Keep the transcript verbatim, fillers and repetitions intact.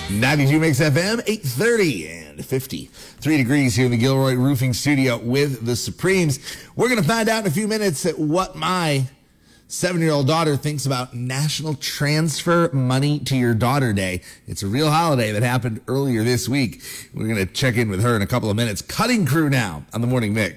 ninety-two Mix F M, eight thirty and fifty-three degrees here in the Gilroy Roofing Studio with the Supremes. We're going to find out in a few minutes what my seven-year-old daughter thinks about National Transfer Money to Your Daughter Day. It's a real holiday that happened earlier this week. We're going to check in with her in a couple of minutes. Cutting Crew now on the Morning Mix.